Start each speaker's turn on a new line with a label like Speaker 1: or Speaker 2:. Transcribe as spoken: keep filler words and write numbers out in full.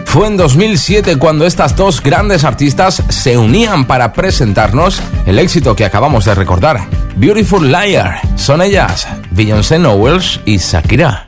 Speaker 1: Fue en dos mil siete cuando estas dos grandes artistas se unían para presentarnos el éxito que acabamos de recordar, Beautiful Liar. Son ellas, Beyoncé Knowles y Shakira.